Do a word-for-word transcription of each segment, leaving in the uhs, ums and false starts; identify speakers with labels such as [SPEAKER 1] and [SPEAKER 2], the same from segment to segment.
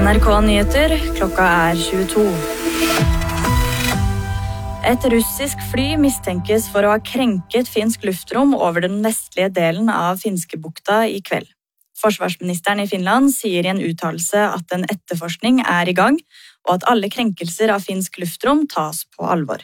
[SPEAKER 1] N R K-nyheter, klokka er tjueto. Et russisk fly mistenkes for å ha krenket finsk luftrom over den vestlige delen av Finskebukta i kveld. Forsvarsministeren i Finland sier i en uttalelse at en etterforskning er i gang, og at alle krenkelser av finsk luftrom tas på alvor.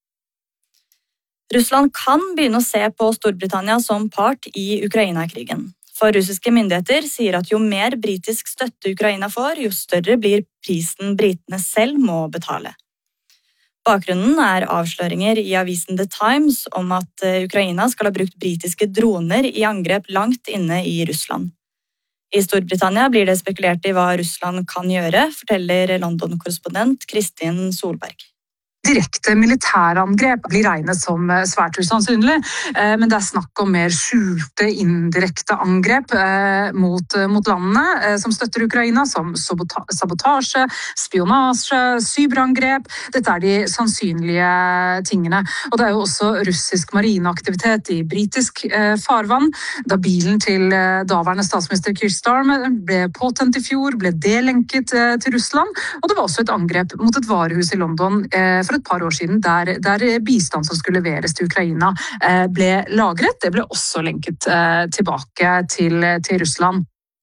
[SPEAKER 1] Russland kan begynne å se på Storbritannia som part i Ukraina-krigen. For russiske myndigheter sier at jo mer britisk støtte Ukraina får, jo større blir prisen britene selv må betale. Bakgrunnen er avsløringer i avisen The Times om at Ukraina skal ha brukt britiske droner i angrep langt inne i Russland. I Storbritannia blir det spekulert i hva Russland kan gjøre, forteller London-korrespondent Kristin Solberg.
[SPEAKER 2] Direkte militærangrep blir regnet som svært usannsynlig, men det er snakk om mer skjulte, indirekte angrep mot, mot landene som støtter Ukraina, som sabotasje, spionasje, cyberangrep. Dette er de sannsynlige tingene. Og det er jo også russisk marineaktivitet i britisk farvann. Da bilen til daværende statsminister Keir Starmer ble påtent i fjor, ble delenket til Russland, og det var også et angrep mot et varehus i London for et par år siden, der, der bistand som skulle leveres til Ukraina ble lagret. Det ble også lenket tilbake til, til Russland.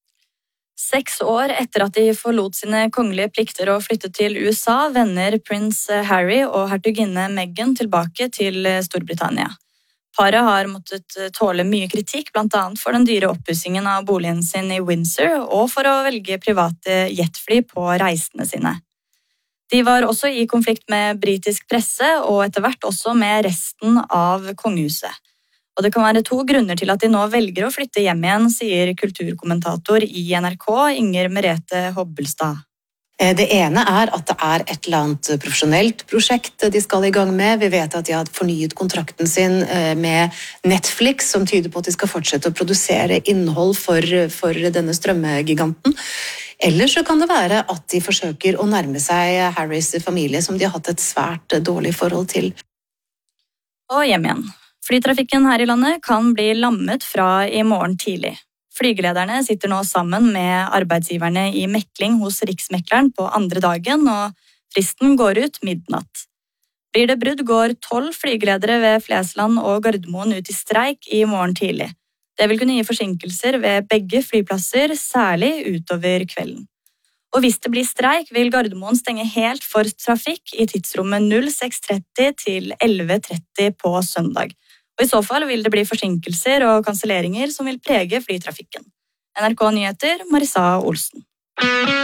[SPEAKER 1] Seks år etter at de forlot sine kongelige plikter og flyttet til U S A, vender prins Harry og hertuginne Meghan tilbake til Storbritannia. Paret har måttet tåle mye kritikk, blant annet for den dyre oppussingen av boligen sin i Windsor, og for å velge private jetfly på reisene sine. De var også i konflikt med britisk presse, og etter hvert også med resten av kongehuset. Og det kan være to grunner til at de nå velger å flytte hjem igjen, sier kulturkommentator i N R K, Inger Merete Hobbelstad.
[SPEAKER 3] Det ene er at det er et eller annet profesjonelt prosjekt de skal i gang med. Vi vet at de har fornyet kontrakten sin med Netflix, som tyder på at de skal fortsette å produsere innhold for, for denne strømmegiganten. Eller så kan det være at de forsøker å nærme seg Harrys familie, som de har hatt et svært dårlig forhold til.
[SPEAKER 1] Og hjem igjen. Flytrafikken her i landet kan bli lammet fra i morgen tidlig. Flygelederne sitter nå sammen med arbeidsgiverne i mekling hos Riksmekleren på andre dagen, og fristen går ut midnatt. Blir det brudd, går tolv flygeledere ved Flesland og Gardermoen ut i streik i morgen tidlig. Det vil kunne gi forsinkelser ved begge flyplasser, særlig utover kvelden. Og hvis det blir streik, vil Gardermoen stenge helt for trafikk i tidsrommet seks tretti til elleve tretti på søndag. Og i så fall vil det bli forsinkelser og kanselleringer som vil prege flytrafikken. N R K-nyheter, Marisa Olsen.